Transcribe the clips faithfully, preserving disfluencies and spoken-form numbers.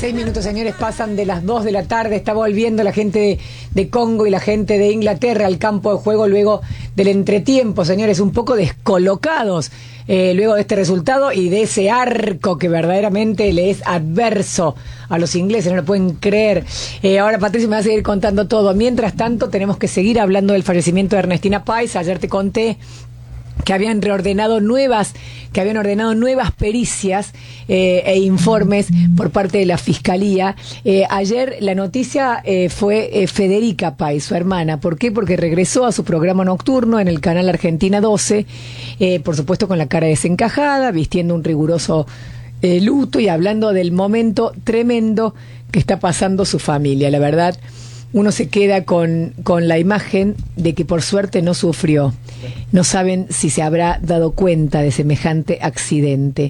Seis minutos, señores, pasan de las dos de la tarde. Está volviendo la gente de, de Congo y la gente de Inglaterra al campo de juego luego del entretiempo, señores, un poco descolocados eh, luego de este resultado y de ese arco que verdaderamente le es adverso a los ingleses, no lo pueden creer. Eh, ahora Patricio me va a seguir contando todo. Mientras tanto, tenemos que seguir hablando del fallecimiento de Ernestina Pais. Ayer te conté que habían reordenado nuevas, que habían ordenado nuevas pericias eh, e informes por parte de la Fiscalía. Eh, ayer la noticia eh, fue eh, Federica Pais, su hermana. ¿Por qué? Porque regresó a su programa nocturno en el canal Argentina doce, eh, por supuesto con la cara desencajada, vistiendo un riguroso eh, luto y hablando del momento tremendo que está pasando su familia. La verdad, uno se queda con, con la imagen de que por suerte no sufrió. No saben si se habrá dado cuenta de semejante accidente.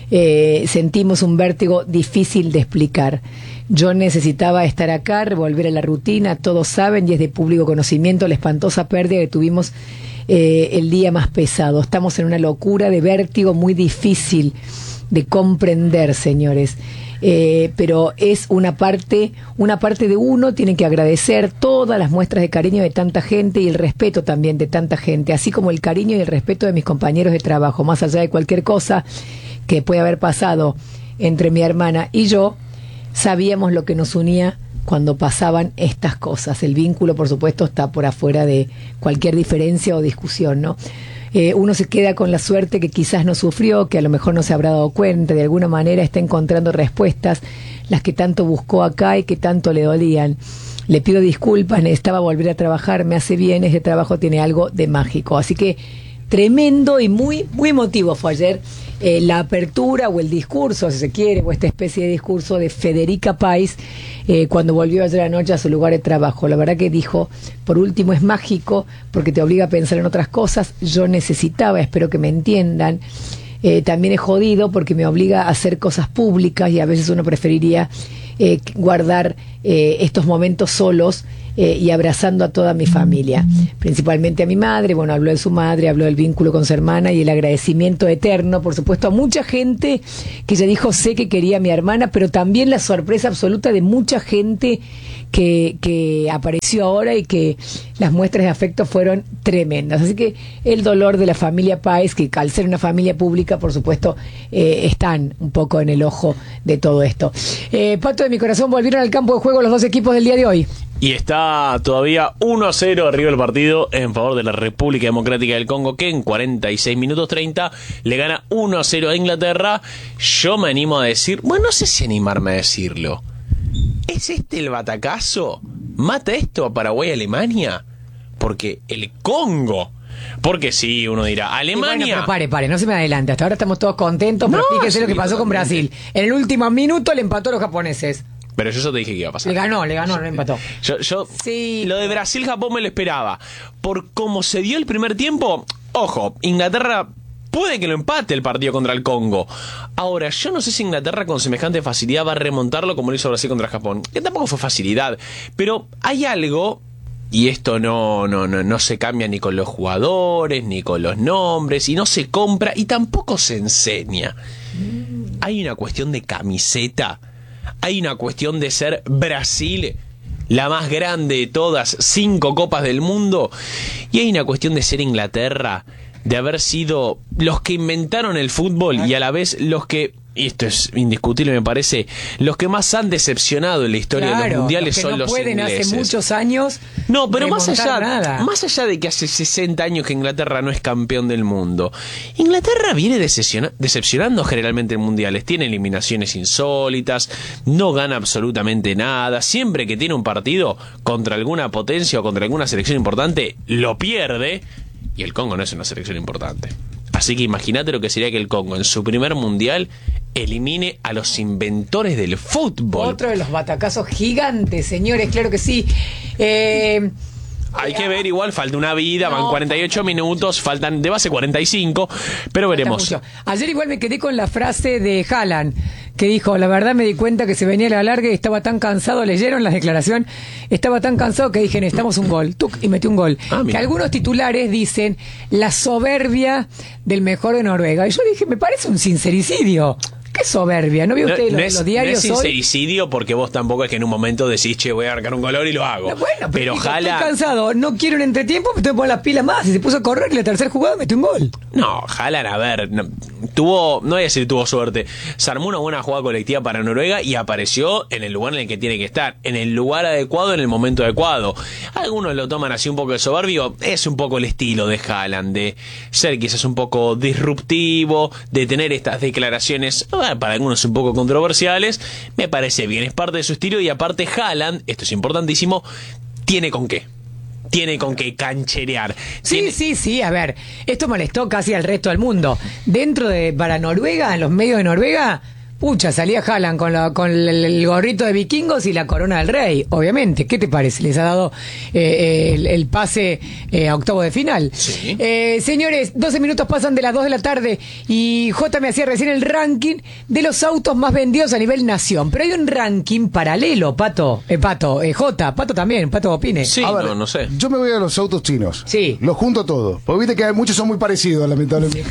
Eh, sentimos un vértigo difícil de explicar. Yo necesitaba estar acá, volver a la rutina. Todos saben y es de público conocimiento la espantosa pérdida que tuvimos eh, el día más pesado. Estamos en una locura de vértigo muy difícil de comprender, señores. Eh, pero es una parte, una parte de uno tiene que agradecer todas las muestras de cariño de tanta gente y el respeto también de tanta gente, así como el cariño y el respeto de mis compañeros de trabajo, más allá de cualquier cosa que pueda haber pasado entre mi hermana y yo. Sabíamos lo que nos unía cuando pasaban estas cosas. El vínculo, por supuesto, está por afuera de cualquier diferencia o discusión, ¿no? Eh, uno se queda con la suerte que quizás no sufrió, que a lo mejor no se habrá dado cuenta, de alguna manera está encontrando respuestas, las que tanto buscó acá y que tanto le dolían. Le pido disculpas, necesitaba volver a trabajar, me hace bien, ese trabajo tiene algo de mágico. Así que tremendo y muy, muy emotivo fue ayer eh, la apertura o el discurso, si se quiere, o esta especie de discurso de Federica Pais eh, cuando volvió ayer anoche a su lugar de trabajo. La verdad que dijo, por último, es mágico porque te obliga a pensar en otras cosas. Yo necesitaba, espero que me entiendan. Eh, también es jodido porque me obliga a hacer cosas públicas y a veces uno preferiría eh, guardar eh, estos momentos solos eh, y abrazando a toda mi familia, principalmente a mi madre. Bueno, habló de su madre, habló del vínculo con su hermana y el agradecimiento eterno, por supuesto, a mucha gente que ella dijo sé que quería a mi hermana, pero también la sorpresa absoluta de mucha gente que, que apareció ahora y que las muestras de afecto fueron tremendas. Así que el dolor de la familia Pais, que al ser una familia pública, por supuesto, eh, están un poco en el ojo de todo esto. Eh, Pato de mi corazón, volvieron al campo de juego los dos equipos del día de hoy. Y está todavía uno a cero arriba el partido en favor de la República Democrática del Congo, que en cuarenta y seis minutos treinta le gana uno a cero a Inglaterra. Yo me animo a decir, bueno, no sé si animarme a decirlo. ¿Es este el batacazo? ¿Mata esto a Paraguay y Alemania? Porque el Congo... Porque sí, uno dirá, Alemania... Bueno, pero pare, pare, no se me adelante. Hasta ahora estamos todos contentos, pero no, fíjese sí, lo que pasó con Brasil. En el último minuto le empató a los japoneses. Pero yo ya te dije que iba a pasar. Le ganó, le ganó, no le empató. Yo, yo sí. Lo de Brasil-Japón me lo esperaba. Por cómo se dio el primer tiempo, ojo, Inglaterra puede que lo empate el partido contra el Congo. Ahora, yo no sé si Inglaterra con semejante facilidad va a remontarlo como lo hizo Brasil contra Japón. Que tampoco fue facilidad. Pero hay algo, y esto no, no, no, no se cambia ni con los jugadores, ni con los nombres, y no se compra, y tampoco se enseña. Hay una cuestión de camiseta. Hay una cuestión de ser Brasil, la más grande de todas, cinco copas del mundo. Y hay una cuestión de ser Inglaterra, de haber sido los que inventaron el fútbol y a la vez los que, y esto es indiscutible me parece, los que más han decepcionado en la historia claro, de los mundiales los que son no los pueden ingleses. Hace muchos años no, pero más allá, nada. más allá de que hace sesenta años que Inglaterra no es campeón del mundo, Inglaterra viene decepciona, decepcionando generalmente en mundiales. Tiene eliminaciones insólitas, no gana absolutamente nada. Siempre que tiene un partido contra alguna potencia o contra alguna selección importante, lo pierde. Y el Congo no es una selección importante. Así que imagínate lo que sería que el Congo en su primer mundial elimine a los inventores del fútbol. Otro de los batacazos gigantes, señores, claro que sí. Eh... Hay que ver, igual falta una vida, no, van cuarenta y ocho minutos, faltan de base cuarenta y cinco, pero veremos. Ayer igual me quedé con la frase de Haaland, que dijo, la verdad me di cuenta que se venía a la larga y estaba tan cansado, leyeron la declaración, estaba tan cansado que dije, necesitamos un gol, tuc, y metió un gol. Ah, que algunos titulares dicen, la soberbia del mejor de Noruega. Y yo dije, me parece un sincericidio. qué soberbia? ¿No vio No, usted no los, es, los diarios no es hoy? sincericidio porque vos tampoco es que en un momento decís, che, voy a arrancar un color y lo hago. No, bueno, pero, pero dijo, Haaland... estoy cansado, no quiero un entretiempo, me tengo que poner las pilas más. Y se puso a correr y la tercera jugada metió un gol. No, Haaland, a ver, no, tuvo, no voy a decir tuvo suerte, se armó una buena jugada colectiva para Noruega y apareció en el lugar en el que tiene que estar, en el lugar adecuado, en el momento adecuado. Algunos lo toman así un poco de soberbio, es un poco el estilo de Haaland, de ser quizás un poco disruptivo, de tener estas declaraciones, bueno, para algunos un poco controversiales. Me parece bien, es parte de su estilo y aparte Haaland, esto es importantísimo, tiene con qué. Tiene con qué cancherear. Sí, Tiene... sí, sí, a ver, esto molestó casi al resto del mundo. Dentro de, para Noruega, en los medios de Noruega, pucha, salía Haaland con, la, con el, el gorrito de vikingos y la corona del rey, obviamente. ¿Qué te parece? Les ha dado eh, el, el pase eh, a octavo de final. Sí. Eh, señores, doce minutos pasan de las dos de la tarde y J me hacía recién el ranking de los autos más vendidos a nivel nación. Pero hay un ranking paralelo, Pato. Eh, Pato, eh, J, Pato también, Pato opine. Sí, A ver, no, no sé. Yo me voy a los autos chinos. Sí. Los junto todos. Porque viste que muchos son muy parecidos, lamentablemente.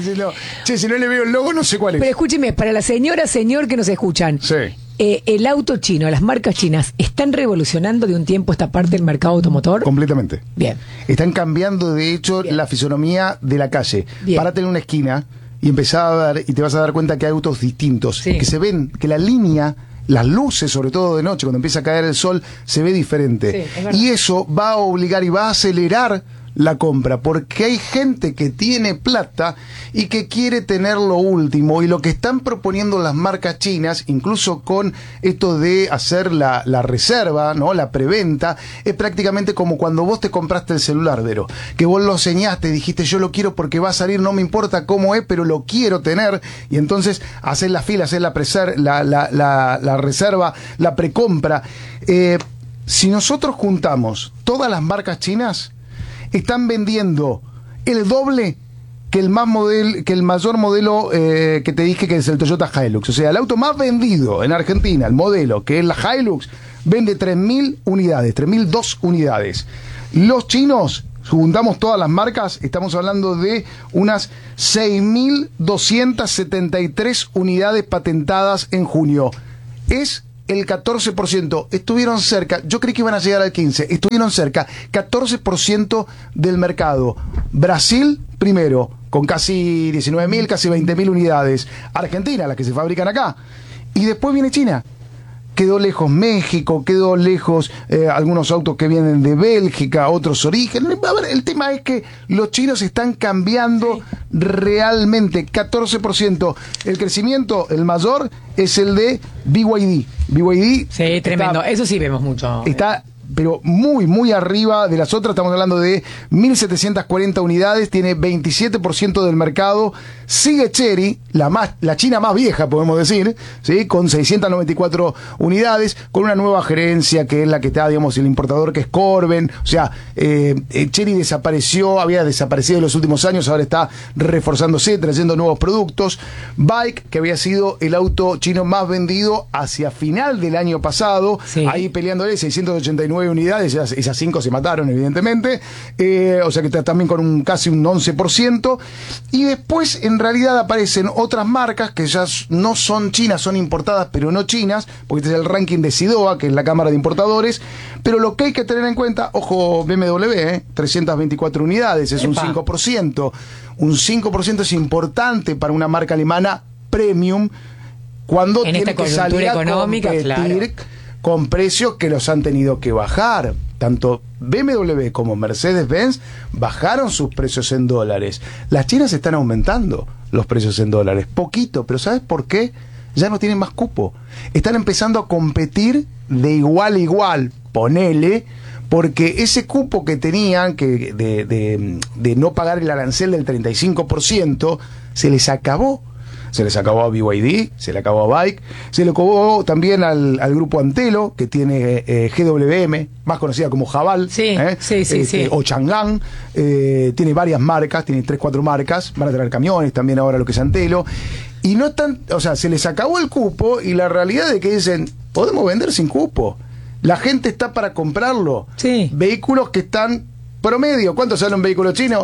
Che, si no le veo el logo, no sé cuál es. Pero escúcheme, para la señora, señor que nos escuchan, Sí. eh, el auto chino, las marcas chinas, ¿están revolucionando de un tiempo esta parte del mercado automotor? Completamente. Bien. Están cambiando, de hecho, Bien. la fisonomía de la calle. Bien. Párate en una esquina y empezá a ver y te vas a dar cuenta que hay autos distintos. Sí. Que se ven, que la línea, las luces, sobre todo de noche, cuando empieza a caer el sol, se ve diferente. Sí, es verdad. Y eso va a obligar y va a acelerar la compra, porque hay gente que tiene plata y que quiere tener lo último, y lo que están proponiendo las marcas chinas, incluso con esto de hacer la, la reserva, ¿no? La preventa, es prácticamente como cuando vos te compraste el celular, Vero, que vos lo señaste, dijiste yo lo quiero porque va a salir, no me importa cómo es, pero lo quiero tener, y entonces haces la fila, haces la, preser, la, la, la, la reserva, la precompra. Eh, si nosotros juntamos todas las marcas chinas, están vendiendo el doble que el más model, que el mayor modelo eh, que te dije, que es el Toyota Hilux. O sea, el auto más vendido en Argentina, el modelo que es la Hilux, vende tres mil unidades, tres mil dos unidades. Los chinos, juntamos todas las marcas, estamos hablando de unas seis mil doscientas setenta y tres unidades patentadas en junio. Es el catorce por ciento, estuvieron cerca, yo creí que iban a llegar al quince por ciento, estuvieron cerca, catorce por ciento del mercado. Brasil primero, con casi diecinueve mil, casi veinte mil unidades. Argentina, las que se fabrican acá. Y después viene China. Quedó lejos México, quedó lejos eh, algunos autos que vienen de Bélgica, otros orígenes. A ver, el tema es que los chinos están cambiando sí. realmente. catorce por ciento. El crecimiento, el mayor, es el de B Y D. B Y D. Sí, tremendo. Está, eso sí vemos mucho. Está, pero muy, muy arriba de las otras. Estamos hablando de mil setecientas cuarenta unidades. Tiene veintisiete por ciento del mercado. Sigue Chery, la más, la China más vieja, podemos decir, ¿sí? Con seiscientas noventa y cuatro unidades, con una nueva gerencia que es la que está, digamos, el importador, que es Corben. O sea, eh, Chery desapareció, había desaparecido en los últimos años, ahora está reforzándose, trayendo nuevos productos. Bike, que había sido el auto chino más vendido hacia final del año pasado, sí. ahí peleándole seiscientas ochenta y nueve unidades, esas, esas cinco se mataron, evidentemente, eh, o sea que está también con un casi un once por ciento. Y después, en En realidad aparecen otras marcas que ya no son chinas, son importadas, pero no chinas, porque este es el ranking de SIDOA, que es la Cámara de Importadores. Pero lo que hay que tener en cuenta, ojo, B M W, ¿eh? trescientas veinticuatro unidades, es Epa. un cinco por ciento. Un cinco por ciento es importante para una marca alemana premium, cuando en tiene esta que salir económica, a competir claro. con precios que los han tenido que bajar. Tanto B M W como Mercedes-Benz bajaron sus precios en dólares. Las chinas están aumentando los precios en dólares. Poquito, pero ¿sabes por qué? Ya no tienen más cupo. Están empezando a competir de igual a igual, ponele, porque ese cupo que tenían que de, de, de no pagar el arancel del treinta y cinco por ciento se les acabó. Se les acabó a B Y D, se le acabó a Bike, se le acabó también al, al grupo Antelo, que tiene eh, G W M, más conocida como Jabal, sí, eh, sí, sí, este, sí. o Chang'an, eh, tiene varias marcas, tiene tres, cuatro marcas, van a traer camiones también ahora lo que es Antelo, y no están, o sea, se les acabó el cupo, y la realidad es que dicen, podemos vender sin cupo, la gente está para comprarlo, sí. Vehículos que están promedio, ¿cuánto sale un vehículo chino?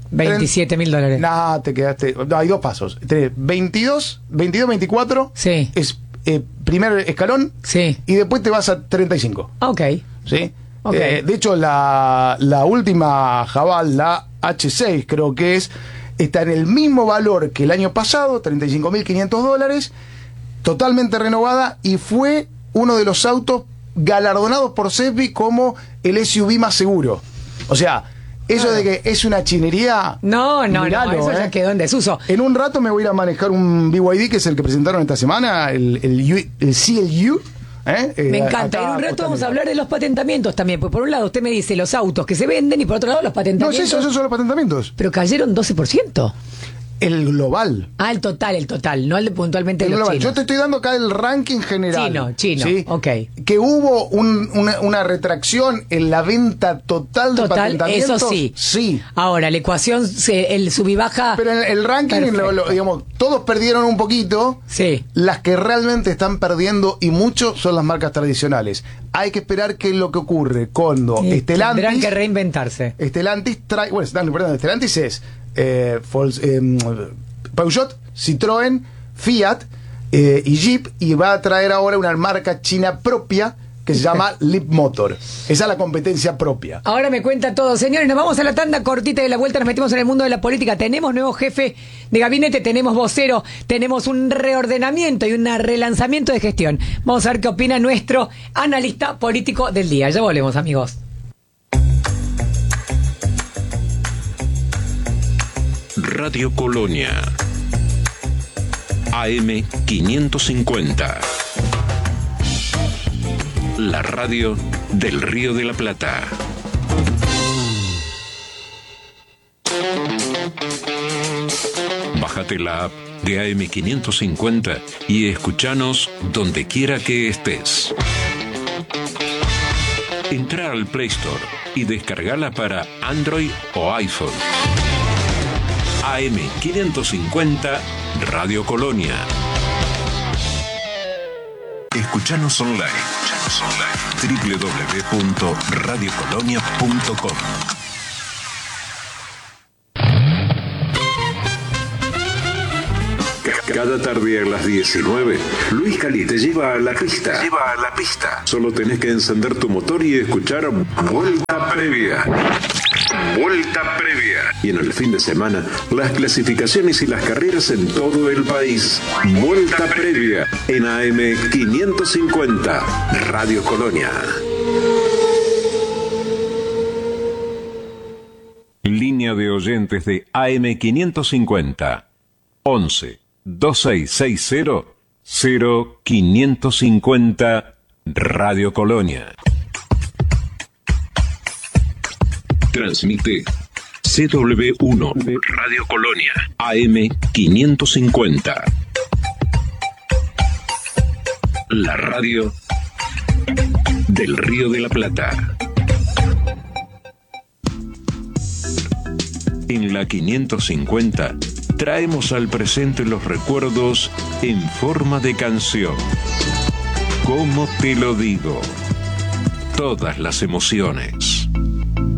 veintisiete mil dólares. No, te quedaste. No, hay dos pasos. Tenés veintidós, veintidós, veinticuatro. Sí. Es eh, primer escalón. Sí. Y después te vas a treinta y cinco. Ok. ¿Sí? Ok. Eh, de hecho, la, la última Haval, la hache seis, creo que es, está en el mismo valor que el año pasado, treinta y cinco mil quinientos dólares, totalmente renovada, y fue uno de los autos galardonados por S E S B I como el S U V más seguro. O sea, eso Claro. de que es una chinería. No, no, miralo, no, eso eh. ya quedó en desuso. En un rato me voy a ir a manejar un B Y D, que es el que presentaron esta semana, el, el, U- el C L U. ¿eh? Eh, Me encanta. acá En un rato vamos a Costa hablar de los patentamientos también. Pues por un lado usted me dice los autos que se venden y por otro lado los Rica. No, patentamientos. es eso, esos son los patentamientos. Pero cayeron doce por ciento. El global. Ah, el total, el total, no el de puntualmente El de los global. chinos. Yo te estoy dando acá el ranking general. Chino, chino, ¿sí? ok. Que hubo un- una, una retracción en la venta total de Total, patentamientos. eso sí. Sí. Ahora, la ecuación, se- el sub y baja. Pero en el ranking, Perfecto. lo- lo- digamos, todos perdieron un poquito. Sí. Las que realmente están perdiendo, y mucho, son las marcas tradicionales. Hay que esperar qué es lo que ocurre cuando Eh, Stellantis... Tendrán que reinventarse. Stellantis trae... Bueno, no, perdón, Stellantis es eh, Fols- eh, Peugeot, Citroën, Fiat eh, y Jeep, y va a traer ahora una marca china propia que se llama Leapmotor. Esa es la competencia propia. Ahora me cuenta todo, señores. Nos vamos a la tanda cortita y de la vuelta nos metemos en el mundo de la política. Tenemos nuevo jefe de gabinete, tenemos vocero, tenemos un reordenamiento y un relanzamiento de gestión. Vamos a ver qué opina nuestro analista político del día. Ya volvemos, amigos. Radio Colonia A M quinientos cincuenta, la radio del Río de la Plata. Bájate la app de A M quinientos cincuenta y escuchanos donde quiera que estés. Entra al Play Store y descargala para Android o iPhone. A M quinientos cincuenta Radio Colonia. Escuchanos online. Escuchanos online. doble u doble u doble u punto radio colonia punto com. Cada tarde a las diecinueve, Luis Cali te lleva a la pista. Lleva a la pista. Solo tenés que encender tu motor y escuchar Vuelta Previa. Vuelta Previa. Y en el fin de semana, las clasificaciones y las carreras en todo el país. Vuelta Previa en A M quinientos cincuenta, Radio Colonia. Línea de oyentes de A M quinientos cincuenta. once, veintiséis sesenta, cero quinientos cincuenta, Radio Colonia. Transmite C W uno, Radio Colonia, A M quinientos cincuenta. La radio del Río de la Plata. En la quinientos cincuenta traemos al presente los recuerdos en forma de canción. ¿Cómo te lo digo? Todas las emociones.